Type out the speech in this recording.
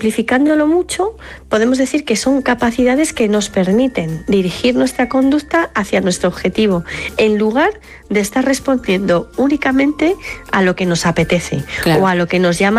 simplificándolo mucho, podemos decir que son capacidades que nos permiten dirigir nuestra conducta hacia nuestro objetivo, en lugar de estar respondiendo únicamente a lo que nos apetece, claro, o a lo que nos llama